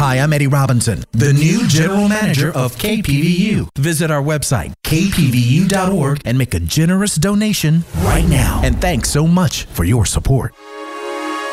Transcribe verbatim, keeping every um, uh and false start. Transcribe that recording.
Hi, I'm Eddie Robinson, the new general manager of K P V U. Visit our website, k p v u dot org, and make a generous donation right now. And thanks so much for your support.